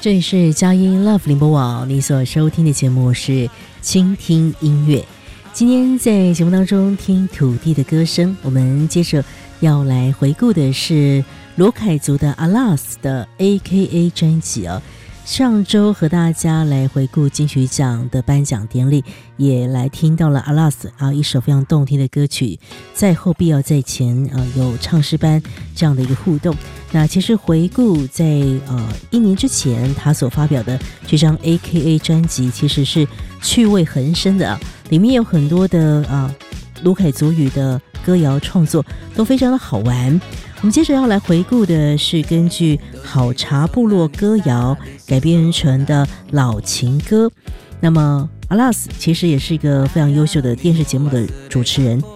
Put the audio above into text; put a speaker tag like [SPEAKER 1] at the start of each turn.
[SPEAKER 1] 这里是佳音 Love 联播网，你所收听的节目是倾听音乐。今天在节目当中听土地的歌声，我们接着要来回顾的是罗凯族的 Alas 的 AKA 专辑哦。上周和大家来回顾金曲奖的颁奖典礼，也来听到了 Alas 一首非常动听的歌曲，在后必要在前有唱诗班这样的一个互动。那其实回顾在1年之前他所发表的这张 AKA 专辑，其实是趣味横生的里面有很多的罗凯族语的歌谣创作都非常的好玩。我们接着要来回顾的是根据好茶部落歌谣改编成的老情歌。那么 Alas 其实也是一个非常优秀的电视节目的主持人，